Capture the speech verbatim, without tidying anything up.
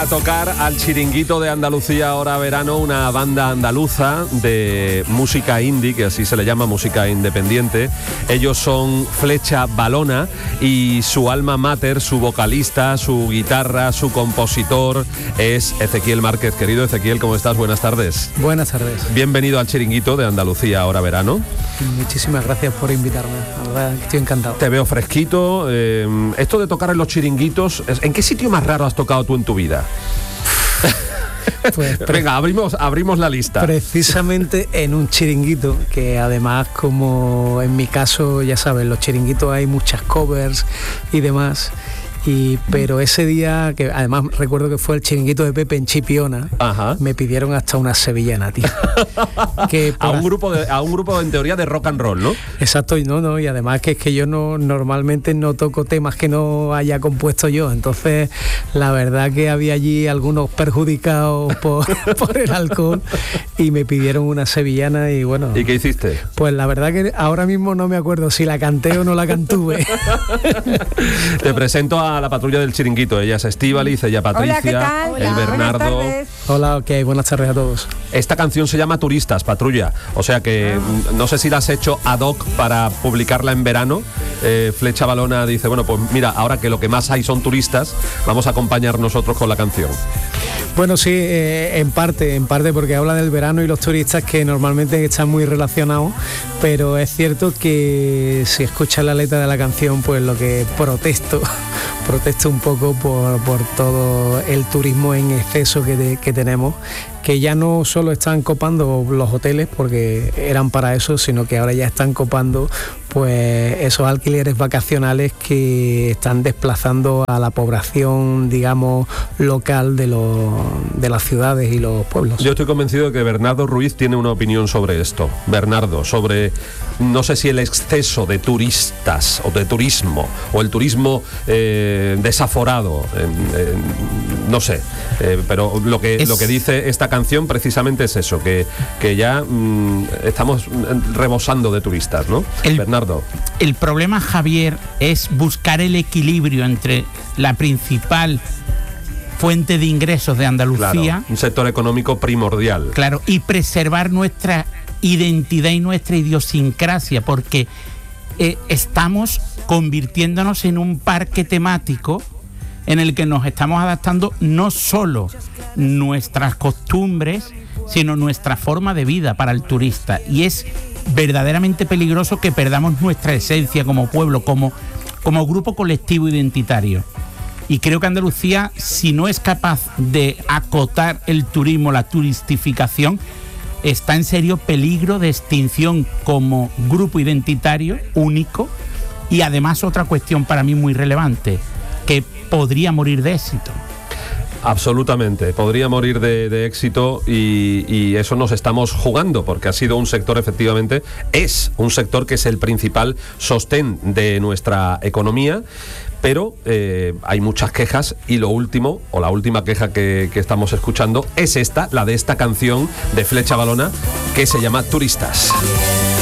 A tocar al Chiringuito de Andalucía ahora verano, una banda andaluza de música indie, que así se le llama, música independiente. Ellos son Flecha Valona y su alma mater, su vocalista, su guitarra, su compositor es Ezequiel Márquez. Querido Ezequiel, ¿cómo estás? Buenas tardes. Buenas tardes. Bienvenido al Chiringuito de Andalucía ahora verano. Muchísimas gracias por invitarme, la verdad estoy encantado. Te veo fresquito. Eh, esto de tocar en los chiringuitos, ¿en qué sitio más raro has tocado tú en tu vida? Pues, venga, abrimos, abrimos la lista. Precisamente en un chiringuito, que además, como en mi caso, ya sabes, los chiringuitos hay muchas covers y demás. Y, pero ese día, que además recuerdo que fue el chiringuito de Pepe en Chipiona, ajá, me pidieron hasta una sevillana, tío. que a, un grupo de, a un grupo en teoría de rock and roll, ¿no? Exacto, y no, no, y además que es que yo no normalmente no toco temas que no haya compuesto yo, entonces la verdad que había allí algunos perjudicados por, por el alcohol y me pidieron una sevillana y bueno. ¿Y qué hiciste? Pues la verdad que ahora mismo no me acuerdo si la canté o no la cantuve. Te presento a la patrulla del Chiringuito. Ella es Estíbaliz, ella Patricia, Hola, ¿qué tal? el Hola, Bernardo. Hola, ok, buenas tardes a todos. Esta canción se llama Turistas, Patrulla. O sea que ah. no sé si la has hecho ad hoc para publicarla en verano. Eh, Flecha Valona dice, bueno, pues mira, ahora que lo que más hay son turistas, vamos a acompañar nosotros con la canción. Bueno, sí, eh, en parte, en parte porque habla del verano y los turistas que normalmente están muy relacionados, pero es cierto que si escuchas la letra de la canción, pues lo que protesto, protesto un poco por, por todo el turismo en exceso que, de, que tenemos, que ya no solo están copando los hoteles, porque eran para eso, sino que ahora ya están copando pues esos alquileres vacacionales que están desplazando a la población, digamos, local de, los, de las ciudades y los pueblos. Yo estoy convencido de que Bernardo Ruiz tiene una opinión sobre esto. Bernardo, sobre, no sé si el exceso de turistas o de turismo, o el turismo eh, desaforado, eh, eh, no sé, eh, pero lo que, es... lo que dice esta canción precisamente es eso, que, que ya mmm, estamos rebosando de turistas, ¿no? El... Bernardo. El problema, Javier, es buscar el equilibrio entre la principal fuente de ingresos de Andalucía, claro, un sector económico primordial, claro, y preservar nuestra identidad y nuestra idiosincrasia, porque eh, estamos convirtiéndonos en un parque temático en el que nos estamos adaptando no solo nuestras costumbres, sino nuestra forma de vida para el turista, y es verdaderamente peligroso que perdamos nuestra esencia como pueblo, como, como grupo colectivo identitario. Y creo que Andalucía, si no es capaz de acotar el turismo, la turistificación, está en serio peligro de extinción como grupo identitario único. Y además otra cuestión para mí muy relevante, que podría morir de éxito. Absolutamente, podría morir de, de éxito y, y eso nos estamos jugando, porque ha sido un sector, efectivamente, es un sector que es el principal sostén de nuestra economía, pero eh, hay muchas quejas y lo último, o la última queja que, que estamos escuchando es esta, la de esta canción de Flecha Valona, que se llama Turistas.